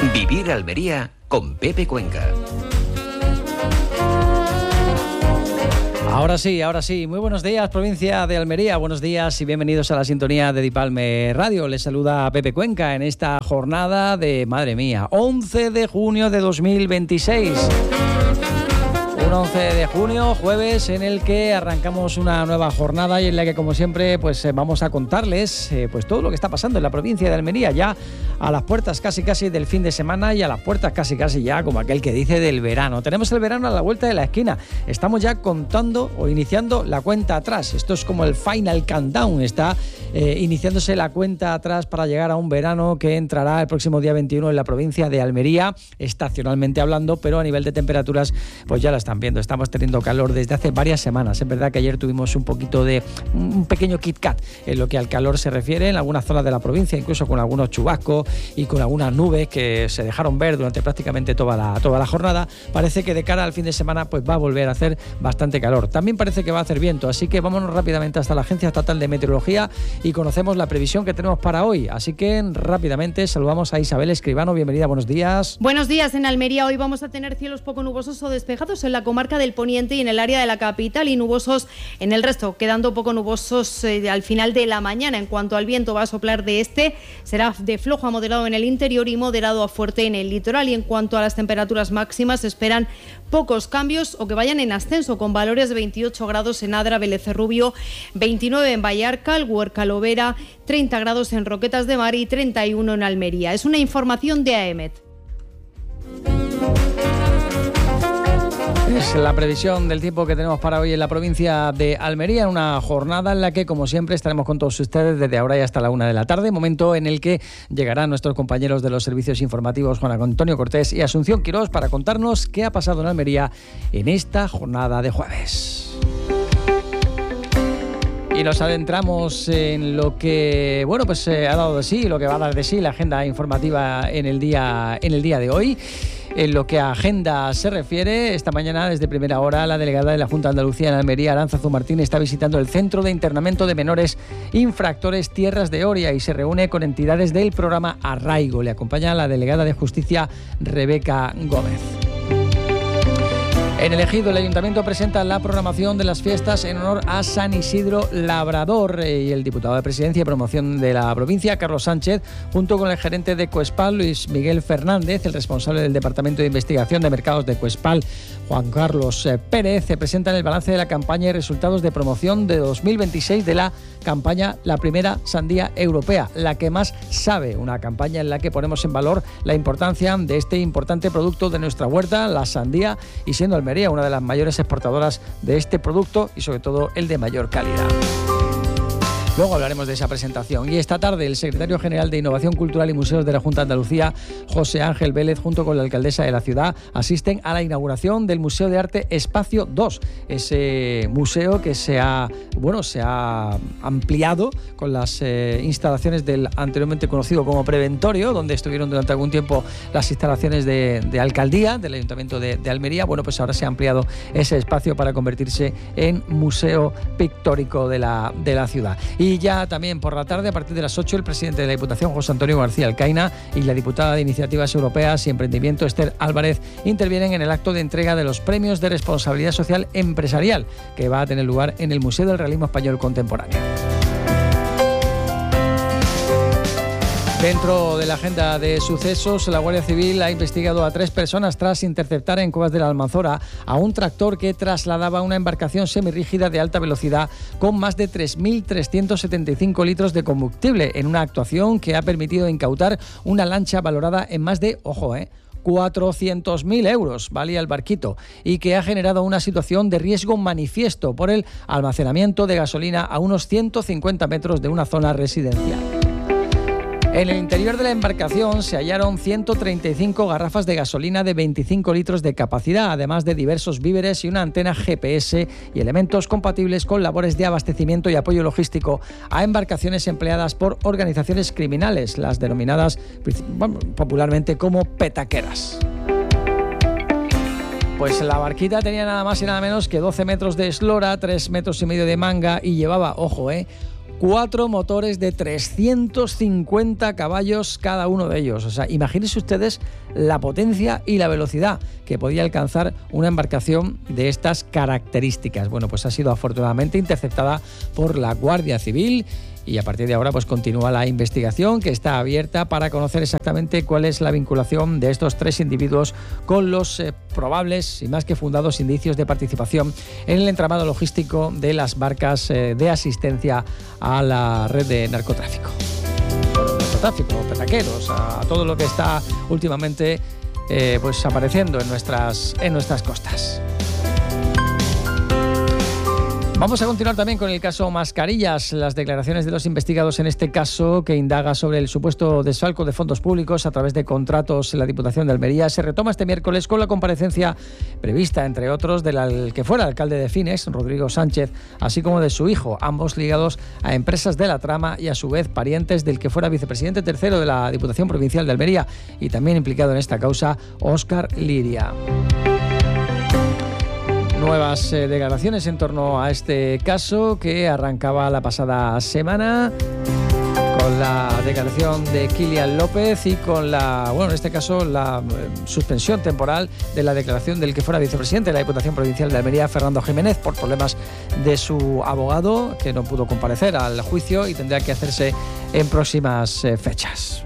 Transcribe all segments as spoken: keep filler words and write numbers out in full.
Vivir Almería con Pepe Cuenca. Ahora sí, ahora sí. Muy buenos días, provincia de Almería. Buenos días y bienvenidos a la sintonía de Dipalme Radio. Les saluda Pepe Cuenca en esta jornada de, madre mía, once de junio de dos mil veintiséis. Un once de junio, jueves, en el que arrancamos una nueva jornada y en la que, como siempre, pues vamos a contarles eh, pues todo lo que está pasando en la provincia de Almería, ya a las puertas casi casi del fin de semana y a las puertas casi casi ya, como aquel que dice, del verano. Tenemos el verano a la vuelta de la esquina. Estamos ya contando o iniciando la cuenta atrás. Esto es como el final countdown. Está eh, iniciándose la cuenta atrás para llegar a un verano que entrará el próximo día veintiuno en la provincia de Almería, estacionalmente hablando, pero a nivel de temperaturas, pues ya la están viendo. Estamos teniendo calor desde hace varias semanas. Es verdad que ayer tuvimos un poquito de un pequeño Kit Kat en lo que al calor se refiere en algunas zonas de la provincia, incluso con algunos chubascos y con algunas nubes que se dejaron ver durante prácticamente toda la, toda la jornada. Parece que de cara al fin de semana pues va a volver a hacer bastante calor. También parece que va a hacer viento, así que vámonos rápidamente hasta la Agencia Estatal de Meteorología y conocemos la previsión que tenemos para hoy. Así que rápidamente saludamos a Isabel Escribano. Bienvenida, buenos días. Buenos días. En Almería hoy vamos a tener cielos poco nubosos o despejados en la comarca del Poniente y en el área de la capital, y nubosos en el resto, quedando poco nubosos eh, al final de la mañana. En cuanto al viento, va a soplar de este, será de flojo a moderado en el interior y moderado a fuerte en el litoral. Y en cuanto a las temperaturas máximas, se esperan pocos cambios o que vayan en ascenso, con valores de veintiocho grados en Adra, Vélez Rubio, veintinueve en Vallarca, Huerca Lovera, treinta grados en Roquetas de Mar y treinta y uno en Almería. Es una información de AEMET. Es la previsión del tiempo que tenemos para hoy en la provincia de Almería, en una jornada en la que, como siempre, estaremos con todos ustedes desde ahora y hasta la una de la tarde, momento en el que llegarán nuestros compañeros de los servicios informativos, Juan Antonio Cortés y Asunción Quirós, para contarnos qué ha pasado en Almería en esta jornada de jueves. Y nos adentramos en lo que, bueno, pues eh, ha dado de sí, lo que va a dar de sí la agenda informativa en el día, en el día de hoy. En lo que a agenda se refiere, esta mañana desde primera hora la delegada de la Junta de Andalucía en Almería, Arantzazu Martín, está visitando el Centro de Internamiento de Menores Infractores Tierras de Oria y se reúne con entidades del programa Arraigo. Le acompaña la delegada de Justicia, Rebeca Gómez. En el Ejido, el Ayuntamiento presenta la programación de las fiestas en honor a San Isidro Labrador y el diputado de Presidencia y Promoción de la provincia, Carlos Sánchez, junto con el gerente de Cuespal, Luis Miguel Fernández, el responsable del Departamento de Investigación de Mercados de Cuespal, Juan Carlos Pérez, se presentan el balance de la campaña y resultados de promoción de dos mil veintiséis de la campaña La Primera Sandía Europea, la que más sabe, una campaña en la que ponemos en valor la importancia de este importante producto de nuestra huerta, la sandía, y siendo Almería una de las mayores exportadoras de este producto y sobre todo el de mayor calidad. Luego hablaremos de esa presentación. Y esta tarde el secretario general de Innovación Cultural y Museos de la Junta de Andalucía, José Ángel Vélez, junto con la alcaldesa de la ciudad, asisten a la inauguración del Museo de Arte Espacio dos, ese museo que se ha, bueno, se ha ampliado con las eh, instalaciones del anteriormente conocido como Preventorio, donde estuvieron durante algún tiempo las instalaciones de, de alcaldía del Ayuntamiento de, de Almería. Bueno, pues ahora se ha ampliado ese espacio para convertirse en museo pictórico de la, de la ciudad. Y ya también por la tarde, a partir de las ocho, el presidente de la Diputación, José Antonio García Alcaina, y la diputada de Iniciativas Europeas y Emprendimiento, Esther Álvarez, intervienen en el acto de entrega de los premios de responsabilidad social empresarial, que va a tener lugar en el Museo del Realismo Español Contemporáneo. Dentro de la agenda de sucesos, la Guardia Civil ha investigado a tres personas tras interceptar en Cuevas de la Almanzora a un tractor que trasladaba una embarcación semirrígida de alta velocidad con más de tres mil trescientos setenta y cinco litros de combustible, en una actuación que ha permitido incautar una lancha valorada en más de, ojo, eh, cuatrocientos mil euros valía el barquito, y que ha generado una situación de riesgo manifiesto por el almacenamiento de gasolina a unos ciento cincuenta metros de una zona residencial. En el interior de la embarcación se hallaron ciento treinta y cinco garrafas de gasolina de veinticinco litros de capacidad, además de diversos víveres y una antena G P S y elementos compatibles con labores de abastecimiento y apoyo logístico a embarcaciones empleadas por organizaciones criminales, las denominadas bueno, popularmente como petaqueras. Pues la barquita tenía nada más y nada menos que doce metros de eslora, tres metros y medio de manga y llevaba, ojo, eh, Cuatro motores de trescientos cincuenta caballos cada uno de ellos. O sea, imagínense ustedes la potencia y la velocidad que podía alcanzar una embarcación de estas características. Bueno, pues ha sido afortunadamente interceptada por la Guardia Civil y a partir de ahora pues continúa la investigación, que está abierta para conocer exactamente cuál es la vinculación de estos tres individuos con los eh, probables y más que fundados indicios de participación en el entramado logístico de las barcas eh, de asistencia a la red de narcotráfico. Narcotráfico, petaqueros, a todo lo que está últimamente eh, pues apareciendo en nuestras, en nuestras costas. Vamos a continuar también con el caso Mascarillas, las declaraciones de los investigados en este caso que indaga sobre el supuesto desfalco de fondos públicos a través de contratos en la Diputación de Almería. Se retoma este miércoles con la comparecencia prevista, entre otros, del que fuera alcalde de Fines, Rodrigo Sánchez, así como de su hijo, ambos ligados a empresas de la trama y a su vez parientes del que fuera vicepresidente tercero de la Diputación Provincial de Almería y también implicado en esta causa, Óscar Liria. Nuevas eh, declaraciones en torno a este caso que arrancaba la pasada semana con la declaración de Kilian López y con la, bueno, en este caso la eh, suspensión temporal de la declaración del que fuera vicepresidente de la Diputación Provincial de Almería, Fernando Jiménez, por problemas de su abogado que no pudo comparecer al juicio y tendrá que hacerse en próximas eh, fechas.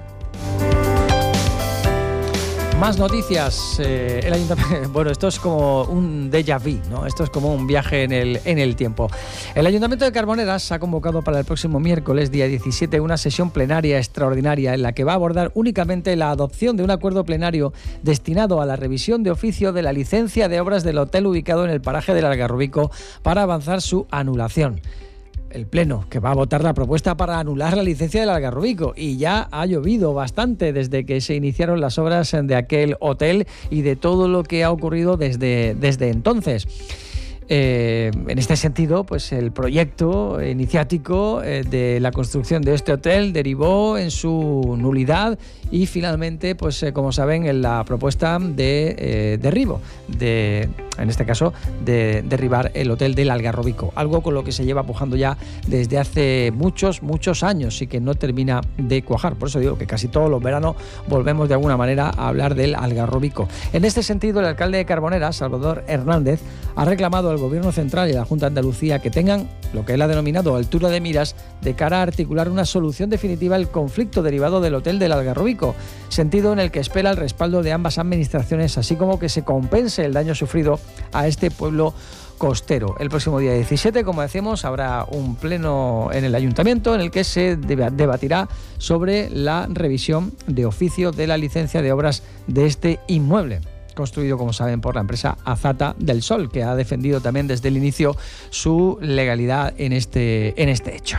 Más noticias. Eh, el ayuntamiento, bueno, esto es como un déjà vu, ¿no? Esto es como un viaje en el, en el tiempo. El Ayuntamiento de Carboneras ha convocado para el próximo miércoles, día diecisiete, una sesión plenaria extraordinaria en la que va a abordar únicamente la adopción de un acuerdo plenario destinado a la revisión de oficio de la licencia de obras del hotel ubicado en el paraje del Algarrobico para avanzar su anulación. El Pleno, que va a votar la propuesta para anular la licencia del Algarrobico, y ya ha llovido bastante desde que se iniciaron las obras de aquel hotel y de todo lo que ha ocurrido desde, desde entonces. Eh, en este sentido, pues el proyecto iniciático eh, de la construcción de este hotel derivó en su nulidad y finalmente, pues eh, como saben, en la propuesta de eh, derribo, de, en este caso, de derribar el hotel del Algarrobico, algo con lo que se lleva pujando ya desde hace muchos, muchos años y que no termina de cuajar. Por eso digo que casi todos los veranos volvemos de alguna manera a hablar del Algarrobico. En este sentido, el alcalde de Carboneras, Salvador Hernández, ha reclamado al Gobierno Central y a la Junta de Andalucía que tengan lo que él ha denominado altura de miras de cara a articular una solución definitiva al conflicto derivado del hotel del Algarrobico, sentido en el que espera el respaldo de ambas administraciones, así como que se compense el daño sufrido a este pueblo costero. El próximo día diecisiete, como decíamos, habrá un pleno en el Ayuntamiento en el que se debatirá sobre la revisión de oficio de la licencia de obras de este inmueble, construido, como saben, por la empresa Azata del Sol, que ha defendido también desde el inicio su legalidad en este, en este hecho.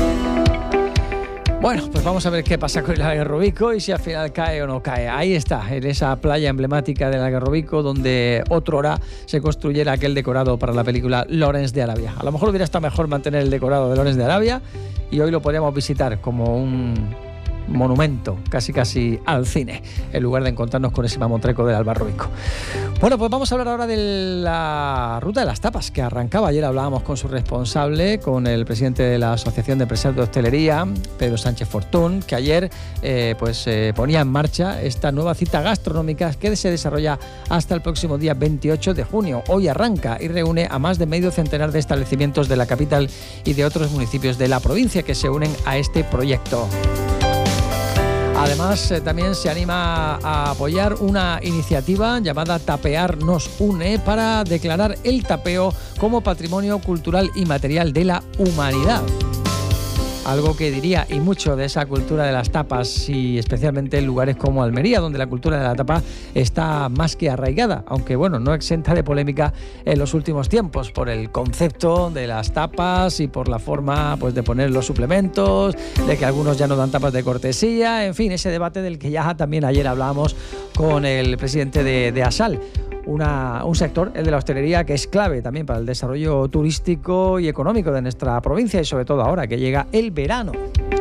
Bueno, pues vamos a ver qué pasa con el Algarrobico y si al final cae o no cae. Ahí está, en esa playa emblemática del Algarrobico, donde otrora se construyera aquel decorado para la película Lawrence de Arabia. A lo mejor hubiera estado mejor mantener el decorado de Lawrence de Arabia y hoy lo podríamos visitar como un monumento casi casi al cine, en lugar de encontrarnos con ese mamotreco del Algarrobico. Bueno, pues vamos a hablar ahora de la ruta de las tapas que arrancaba. Ayer hablábamos con su responsable, con el presidente de la Asociación de Empresarios de Hostelería, Pedro Sánchez Fortún, que ayer eh, pues eh, ponía en marcha esta nueva cita gastronómica que se desarrolla hasta el próximo día veintiocho de junio. Hoy arranca y reúne a más de medio centenar de establecimientos de la capital y de otros municipios de la provincia que se unen a este proyecto. Además, eh, también se anima a apoyar una iniciativa llamada Tapear nos une para declarar el tapeo como patrimonio cultural y material de la humanidad. Algo que diría y mucho de esa cultura de las tapas, y especialmente en lugares como Almería, donde la cultura de la tapa está más que arraigada, aunque bueno, no exenta de polémica en los últimos tiempos por el concepto de las tapas y por la forma pues de poner los suplementos, de que algunos ya no dan tapas de cortesía, en fin, ese debate del que ya también ayer hablábamos con el presidente de, de ASAL. Una, un sector, el de la hostelería, que es clave también para el desarrollo turístico y económico de nuestra provincia y sobre todo ahora que llega el verano.